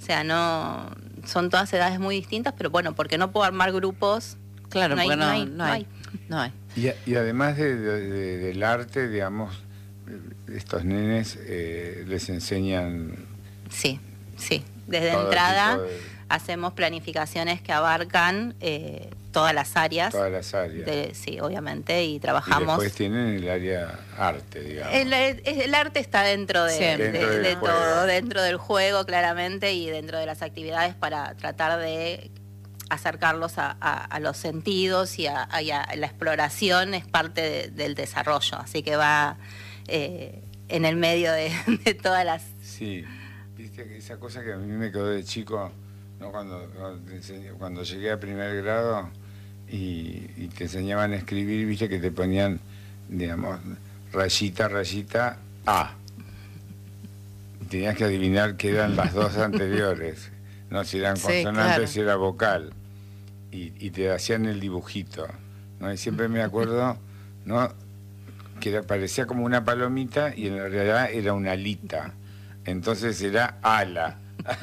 sea, no, son todas edades muy distintas, pero bueno, porque no puedo armar grupos. Claro, porque no hay. Y además del arte, digamos, estos nenes les enseñan... Sí. Desde todo entrada tipo de... hacemos planificaciones que abarcan todas las áreas. Todas las áreas. Sí, obviamente, y Y trabajamos... después tienen el área arte, digamos. El arte está dentro de todo, dentro del juego, claramente, y dentro de las actividades para tratar de acercarlos a los sentidos y a la exploración es parte del desarrollo, así que va en el medio de todas las... Sí, viste que esa cosa que a mí me quedó de chico, ¿no? Cuando llegué a primer grado y te enseñaban a escribir, viste que te ponían, digamos, rayita, A. Y tenías que adivinar qué eran las dos anteriores. No, si eran consonantes, si era vocal. Y te hacían el dibujito, ¿no? Y siempre me acuerdo, ¿no? Que parecía como una palomita y en realidad era una alita. Entonces era ala.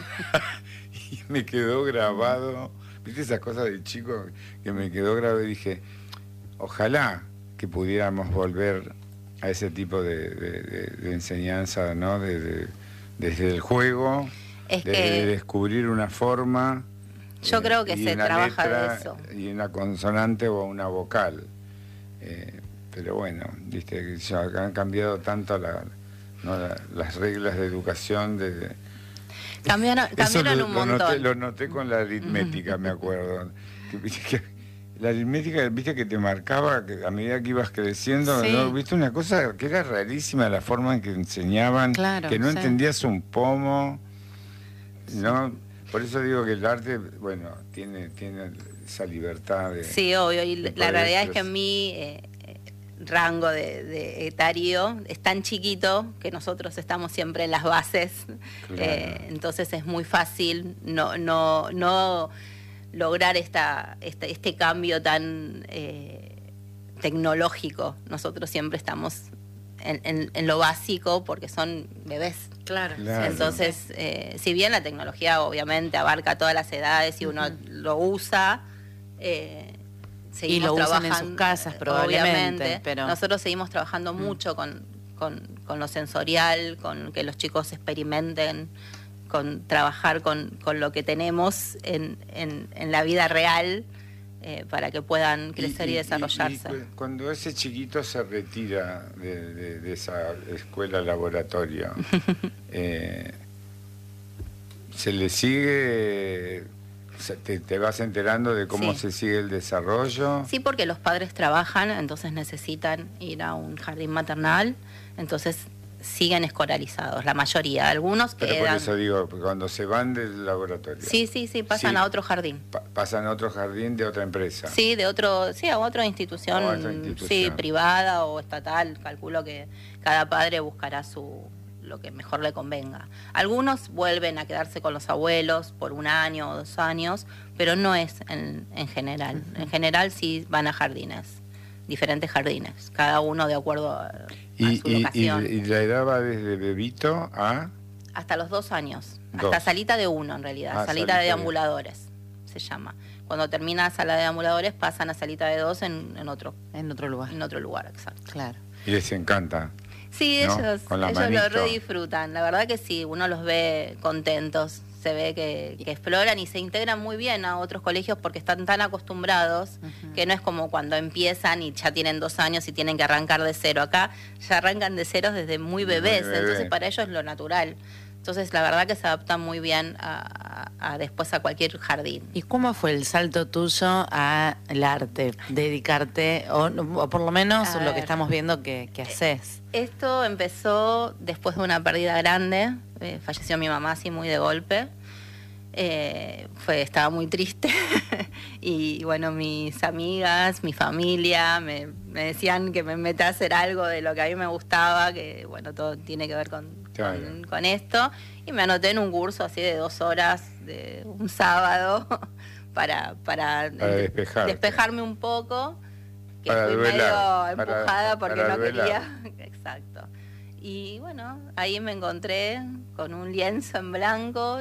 Y me quedó grabado. ¿Viste esas cosas de chico que me quedó grabado? Y dije, ojalá que pudiéramos volver a ese tipo de enseñanza, ¿no? Desde el juego. De descubrir una forma. Yo creo que se trabaja letra, de eso. Y una consonante o una vocal. Pero bueno, viste que ya han cambiado tanto las reglas de educación. Cambiaron un montón. Lo noté con la aritmética, me acuerdo. La aritmética, viste que te marcaba que a medida que ibas creciendo, Sí. ¿no? Viste una cosa que era rarísima, la forma en que enseñaban, Claro, que no sí. entendías un pomo, ¿no? Por eso digo que el arte, bueno, tiene esa libertad de... Sí, obvio, y la poder realidad es que en mi rango de etario es tan chiquito que nosotros estamos siempre en las bases, Claro. Entonces es muy fácil no lograr este cambio tan tecnológico. Nosotros siempre estamos en lo básico porque son bebés. Claro. Entonces, si bien la tecnología obviamente abarca todas las edades y uno lo usa, Y lo usan en trabajando, sus casas probablemente, pero... nosotros seguimos trabajando mucho con lo sensorial, con que los chicos experimenten, con trabajar con lo que tenemos en la vida real, para que puedan crecer y desarrollarse. Y cuando ese chiquito se retira de esa escuela laboratorio, ¿se le sigue, te vas enterando de cómo se sigue el desarrollo? Sí, porque los padres trabajan, entonces necesitan ir a un jardín maternal, entonces siguen escolarizados, la mayoría, algunos Pero quedan... por eso digo, cuando se van del laboratorio. Sí, pasan a otro jardín. Pasan a otro jardín de otra empresa. Sí, a otra institución, sí, privada o estatal. Calculo que cada padre buscará lo que mejor le convenga. Algunos vuelven a quedarse con los abuelos por 1 año o 2 años, pero no es en general. En general sí van a jardines, diferentes jardines, cada uno de acuerdo a su locación. Y la edad va desde bebito a... Hasta los 2 años, 2. hasta salita de 1 en realidad, salita de deambuladores se llama. Cuando termina sala de deambuladores pasan a salita de 2 en otro lugar. En otro lugar, exacto. Claro. Y les encanta. Sí, ¿no? ellos lo redisfrutan, la verdad que sí, uno los ve contentos, se ve que exploran y se integran muy bien a otros colegios porque están tan acostumbrados que no es como cuando empiezan y ya tienen 2 años y tienen que arrancar de cero. Acá ya arrancan de ceros desde muy bebés, entonces para ellos es lo natural. Entonces la verdad que se adaptan muy bien a después a cualquier jardín. ¿Y cómo fue el salto tuyo al arte? Dedicarte, o por lo menos lo que estamos viendo que haces. Esto empezó después de una pérdida grande. Falleció mi mamá así muy de golpe. Estaba muy triste. Y bueno, mis amigas, mi familia me decían que me meta a hacer algo de lo que a mí me gustaba, que bueno, todo tiene que ver con esto. Y me anoté en un curso así de 2 horas de un sábado para despejarme un poco, que fui medio empujada porque no quería. Exacto. Y bueno, ahí me encontré con un lienzo en blanco